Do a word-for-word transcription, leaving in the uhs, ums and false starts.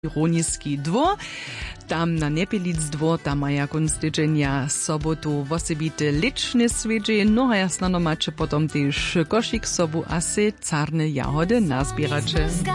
Roniski dwór, tam na Nepelic dwór, tam maja kunstyczenia sobotu wosebite liczne swiedzie, no a jasno macie potom też koszyk sobu asy carne jahody nazbieracze.